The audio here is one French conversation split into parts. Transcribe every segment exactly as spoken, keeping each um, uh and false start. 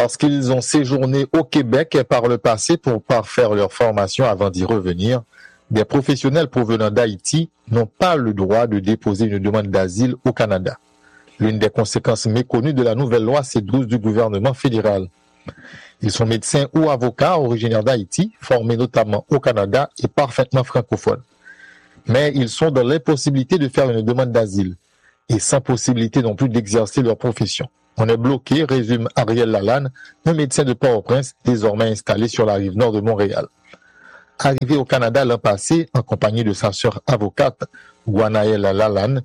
Lorsqu'ils ont séjourné au Québec par le passé pour parfaire leur formation avant d'y revenir, des professionnels provenant d'Haïti n'ont pas le droit de déposer une demande d'asile au Canada. L'une des conséquences méconnues de la nouvelle loi C douze du gouvernement fédéral. Ils sont médecins ou avocats originaires d'Haïti, formés notamment au Canada et parfaitement francophones. Mais ils sont dans l'impossibilité de faire une demande d'asile et sans possibilité non plus d'exercer leur profession. On est bloqué, résume Ariel Lalanne, un médecin de Port-au-Prince désormais installé sur la rive nord de Montréal. Arrivé au Canada l'an passé en compagnie de sa sœur avocate, Guanaëlle Lalanne,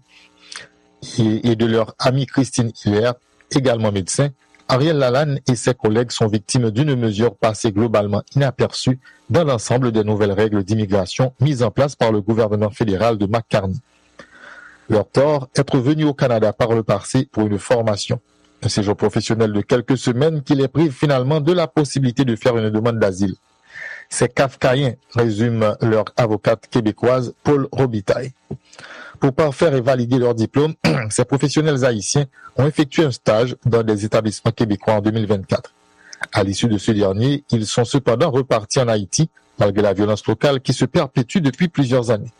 et de leur amie Christine Hilaire, également médecin, Ariel Lalanne et ses collègues sont victimes d'une mesure passée globalement inaperçue dans l'ensemble des nouvelles règles d'immigration mises en place par le gouvernement fédéral de McCartney. Leur tort, être venus au Canada par le passé pour une formation, un séjour professionnel de quelques semaines qui les prive finalement de la possibilité de faire une demande d'asile. C'est kafkaïen, résume leur avocate québécoise Paul Robitaille. Pour parfaire et valider leur diplôme, ces professionnels haïtiens ont effectué un stage dans des établissements québécois en deux mille vingt-quatre. À l'issue de ce dernier, ils sont cependant repartis en Haïti, malgré la violence locale qui se perpétue depuis plusieurs années.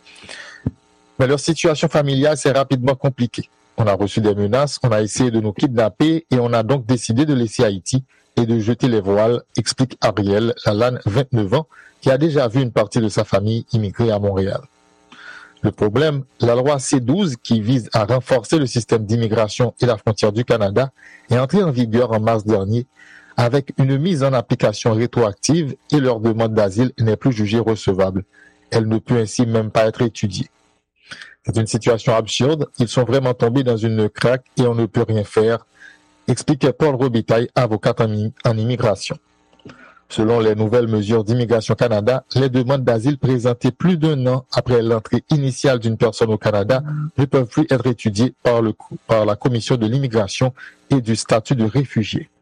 Mais leur situation familiale s'est rapidement compliquée. On a reçu des menaces, on a essayé de nous kidnapper et on a donc décidé de laisser Haïti et de jeter les voiles, explique Ariel Lalanne, vingt-neuf ans, qui a déjà vu une partie de sa famille immigrer à Montréal. Le problème, la loi C douze, qui vise à renforcer le système d'immigration et la frontière du Canada, est entrée en vigueur en mars dernier avec une mise en application rétroactive et leur demande d'asile n'est plus jugée recevable. Elle ne peut ainsi même pas être étudiée. C'est une situation absurde, ils sont vraiment tombés dans une craque et on ne peut rien faire, expliquait Paul Robitaille, avocat en, en immigration. Selon les nouvelles mesures d'Immigration Canada, les demandes d'asile présentées plus d'un an après l'entrée initiale d'une personne au Canada ne peuvent plus être étudiées par, le, par la Commission de l'immigration et du statut de réfugié.